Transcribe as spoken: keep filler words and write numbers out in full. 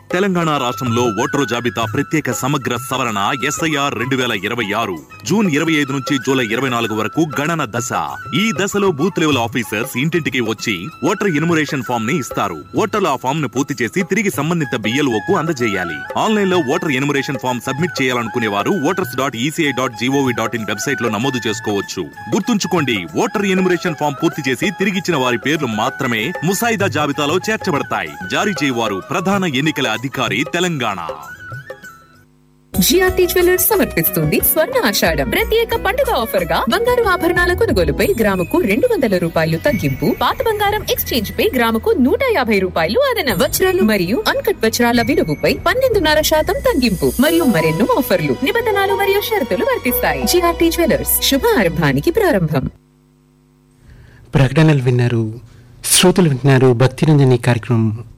తెలంగాణ రాష్ట్రంలో ఓటరు జాబితా ప్రత్యేక సమగ్ర సవరణ ఎస్ఐఆర్ రెండు వేల ఇరవై ఆరు జూన్ ఇరవై ఐదు నుంచి జూలై ఇరవై నాలుగు వరకు గణన దశ. ఈ దశలో బూత్ లెవెల్ ఆఫీసర్స్ ఇంటింటికి వచ్చి ఓటర్ ఎన్యుమరేషన్ ఫామ్ ని ఇస్తారు. ఓటర్లు ఆ ఫామ్ ను పూర్తి చేసి తిరిగి సంబంధిత బిఎల్ఓకు అందజేయాలి. ఆన్లైన్ లో ఓటర్ ఎన్యుమరేషన్ ఫామ్ సబ్మిట్ చేయాలనుకునే వారు voters dot ECI dot GOV dot in website లో నమోదు చేసుకోవచ్చు. గుర్తుంచుకోండి, ఓటర్ ఎన్యుమరేషన్ ఫామ్ పూర్తి చేసి తిరిగిచ్చిన వారి పేర్లు మాత్రమే ముసాయిదా జాబితాలో చేర్చబడతాయి. జారీ చేయవారు ప్రధాన ఎన్నికల అధికారి, తెలంగాణ. జిఆర్టీ జ్యువెలర్స్ సమర్పిస్తుంది స్వర్ణ ఆషాఢం ప్రత్యేక పండుగ ఆఫర్ గా బంగారు ఆభరణాల కొనుగోలుపై గ్రాముకు రెండు వందల రూపాయలు తగ్గింపు, పాత బంగారం ఎక్స్చేంజ్ పై గ్రాముకు నూట యాభై రూపాయలు అదనం, వజ్రాలు మరియు అన్కట్ వజ్రాల విలువపై పన్నెండున్నర శాతం తగ్గింపు మరియు మరెన్నో ఆఫర్లు, నిబంధనలు మరియు షరతులు వర్తిస్తాయి. జిఆర్టీ జ్యువెలర్స్, శుభారంభానికి ప్రారంభం. ప్రకటనలు విన్నారు, శ్రోతలు వింటున్నారు భక్తి రంజని కార్యక్రమం.